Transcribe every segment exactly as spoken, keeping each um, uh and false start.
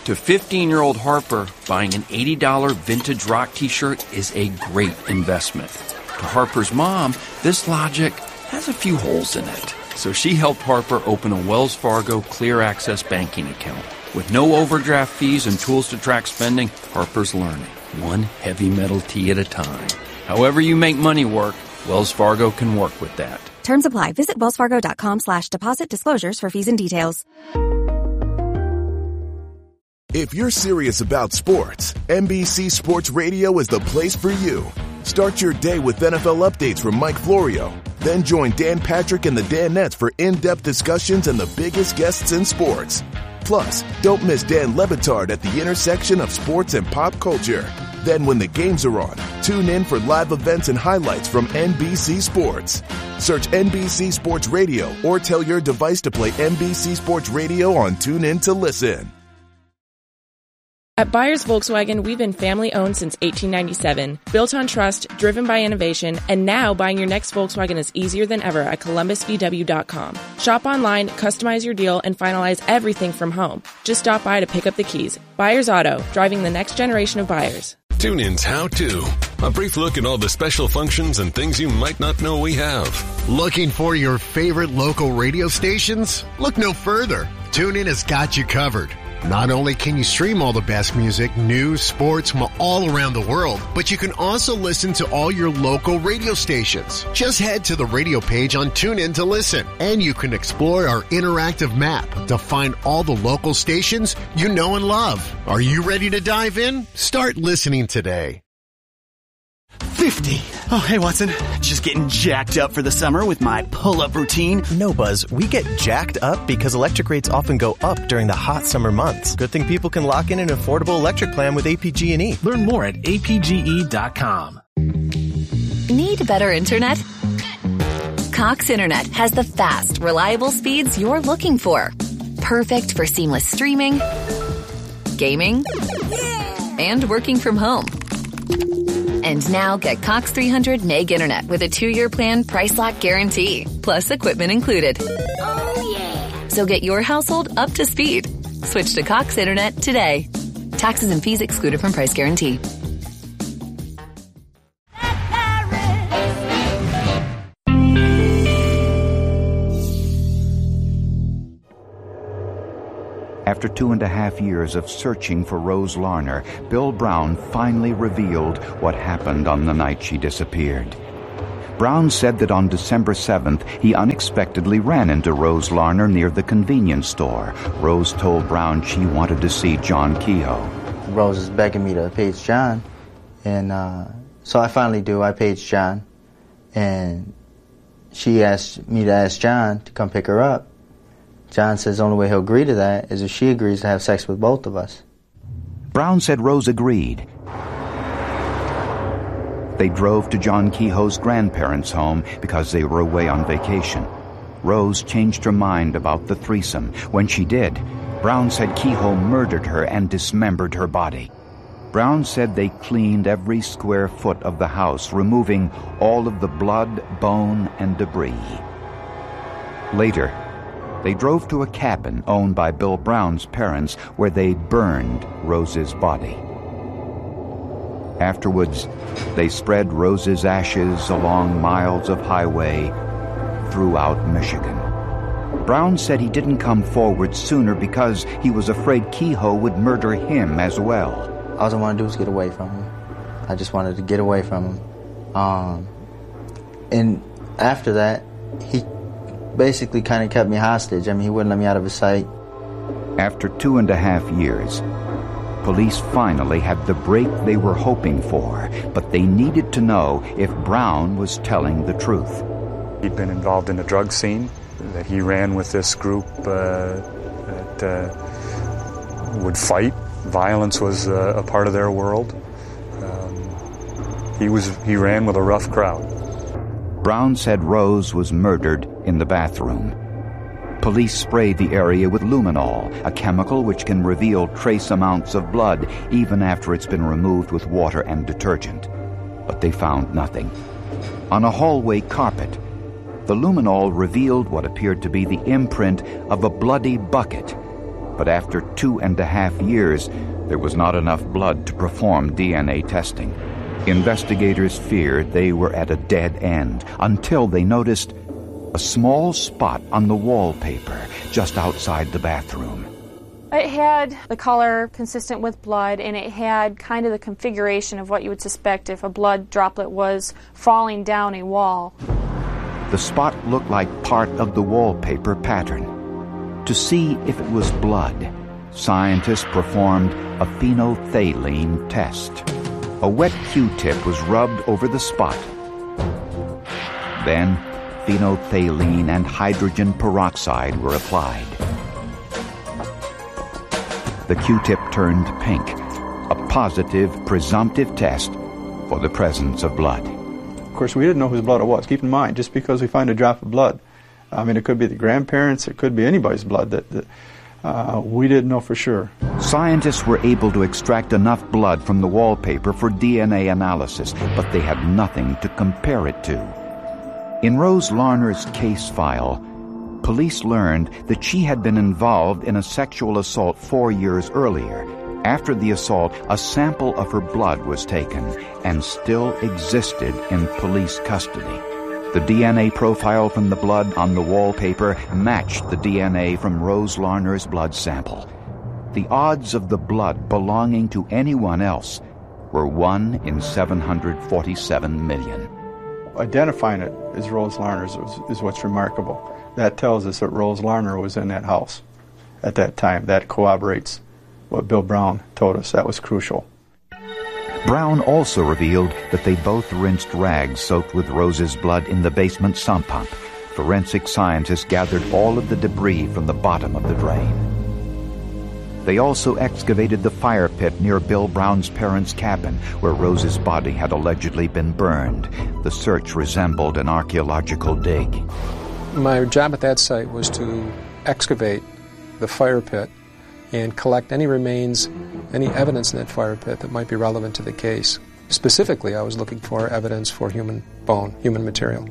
To fifteen-year-old Harper, buying an eighty dollars vintage rock t-shirt is a great investment. To Harper's mom, this logic has a few holes in it. So she helped Harper open a Wells Fargo Clear Access banking account. With no overdraft fees and tools to track spending, Harper's learning, one heavy metal tea at a time. However you make money work, Wells Fargo can work with that. Terms apply. Visit wellsfargo.com slash deposit disclosures for fees and details. If you're serious about sports, N B C Sports Radio is the place for you. Start your day with N F L updates from Mike Florio. Then join Dan Patrick and the Danettes for in-depth discussions and the biggest guests in sports. Plus, don't miss Dan Le Batard at the intersection of sports and pop culture. Then when the games are on, tune in for live events and highlights from N B C Sports. Search N B C Sports Radio or tell your device to play N B C Sports Radio on TuneIn to listen. At Byers Volkswagen, we've been family-owned since eighteen ninety-seven, built on trust, driven by innovation, and now buying your next Volkswagen is easier than ever at Columbus V W dot com. Shop online, customize your deal, and finalize everything from home. Just stop by to pick up the keys. Byers Auto, driving the next generation of buyers. TuneIn's How To. A brief look at all the special functions and things you might not know we have. Looking for your favorite local radio stations? Look no further. TuneIn has got you covered. Not only can you stream all the best music, news, sports from all around the world, but you can also listen to all your local radio stations. Just head to the radio page on TuneIn to listen, and you can explore our interactive map to find all the local stations you know and love. Are you ready to dive in? Start listening today. fifty. Oh, hey, Watson. Just getting jacked up for the summer with my pull-up routine. No, Buzz. We get jacked up because electric rates often go up during the hot summer months. Good thing people can lock in an affordable electric plan with A P G and E. Learn more at A P G E dot com. Need better internet? Cox Internet has the fast, reliable speeds you're looking for. Perfect for seamless streaming, gaming, and working from home. And now get Cox three hundred meg internet with a two-year plan price lock guarantee, plus equipment included. Oh, yeah. So get your household up to speed. Switch to Cox Internet today. Taxes and fees excluded from price guarantee. After two and a half years of searching for Rose Larner, Bill Brown finally revealed what happened on the night she disappeared. Brown said that on December seventh, he unexpectedly ran into Rose Larner near the convenience store. Rose told Brown she wanted to see John Kehoe. Rose is begging me to page John, and uh, so I finally do. I page John, and she asked me to ask John to come pick her up. John says the only way he'll agree to that is if she agrees to have sex with both of us. Brown said Rose agreed. They drove to John Kehoe's grandparents' home because they were away on vacation. Rose changed her mind about the threesome. When she did, Brown said Kehoe murdered her and dismembered her body. Brown said they cleaned every square foot of the house, removing all of the blood, bone, and debris. Later, they drove to a cabin owned by Bill Brown's parents where they burned Rose's body. Afterwards, they spread Rose's ashes along miles of highway throughout Michigan. Brown said he didn't come forward sooner because he was afraid Kehoe would murder him as well. All I wanted to do was get away from him. I just wanted to get away from him. Um, and after that, he basically kind of kept me hostage. I mean, he wouldn't let me out of his sight. After two and a half years, police finally had the break they were hoping for, but they needed to know if Brown was telling the truth. He'd been involved in a drug scene, that he ran with this group uh, that uh, would fight. Violence was uh, a part of their world. Um, he was he ran with a rough crowd. Brown said Rose was murdered in the bathroom. Police sprayed the area with luminol, a chemical which can reveal trace amounts of blood even after it's been removed with water and detergent. But they found nothing. On a hallway carpet, the luminol revealed what appeared to be the imprint of a bloody bucket. But after two and a half years, there was not enough blood to perform D N A testing. Investigators feared they were at a dead end until they noticed a small spot on the wallpaper just outside the bathroom. It had the color consistent with blood, and it had kind of the configuration of what you would suspect if a blood droplet was falling down a wall. The spot looked like part of the wallpaper pattern. To see if it was blood, scientists performed a phenolphthalein test. A wet Q-tip was rubbed over the spot. Then, phenolphthalein and hydrogen peroxide were applied. The Q-tip turned pink, a positive presumptive test for the presence of blood. Of course, we didn't know whose blood it was. Keep in mind, just because we find a drop of blood, I mean, it could be the grandparents, it could be anybody's blood, that, that uh, we didn't know for sure. Scientists were able to extract enough blood from the wallpaper for D N A analysis, but they had nothing to compare it to. In Rose Larner's case file, police learned that she had been involved in a sexual assault four years earlier. After the assault, a sample of her blood was taken and still existed in police custody. The D N A profile from the blood on the wallpaper matched the D N A from Rose Larner's blood sample. The odds of the blood belonging to anyone else were one in seven hundred forty-seven million. Identifying it as Rose Larner's is, is what's remarkable. That tells us that Rose Larner was in that house at that time. That corroborates what Bill Brown told us. That was crucial. Brown also revealed that they both rinsed rags soaked with Rose's blood in the basement sump pump. Forensic scientists gathered all of the debris from the bottom of the drain. They also excavated the fire pit near Bill Brown's parents' cabin, where Rose's body had allegedly been burned. The search resembled an archaeological dig. My job at that site was to excavate the fire pit and collect any remains, any evidence in that fire pit that might be relevant to the case. Specifically, I was looking for evidence for human bone, human material.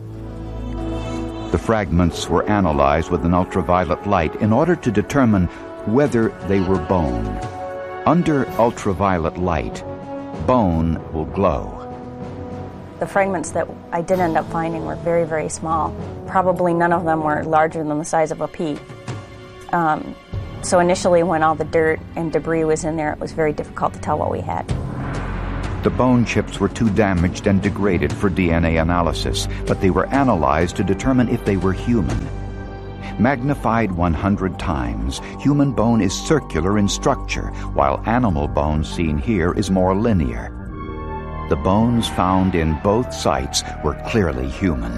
The fragments were analyzed with an ultraviolet light in order to determine whether they were bone. Under ultraviolet light, bone will glow. The fragments that I did end up finding were very, very small. Probably none of them were larger than the size of a pea. Um, so initially, when all the dirt and debris was in there, it was very difficult to tell what we had. The bone chips were too damaged and degraded for D N A analysis, but they were analyzed to determine if they were human. Magnified one hundred times, human bone is circular in structure, while animal bone seen here is more linear. The bones found in both sites were clearly human.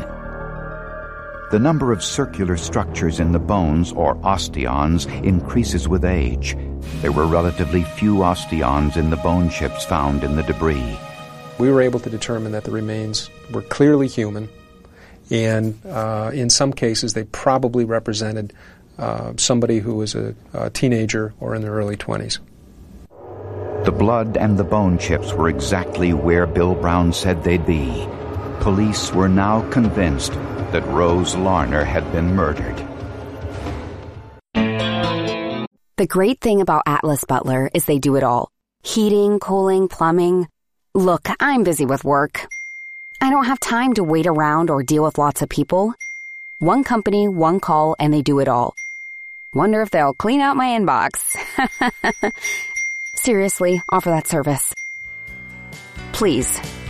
The number of circular structures in the bones, or osteons, increases with age. There were relatively few osteons in the bone chips found in the debris. We were able to determine that the remains were clearly human, and uh, in some cases they probably represented uh, somebody who was a, a teenager or in their early twenties. The blood and the bone chips were exactly where Bill Brown said they'd be. Police were now convinced that Rose Larner had been murdered. The great thing about Atlas Butler is they do it all. Heating, cooling, plumbing. Look, I'm busy with work. I don't have time to wait around or deal with lots of people. One company, one call, and they do it all. Wonder if they'll clean out my inbox. Seriously, offer that service. Please,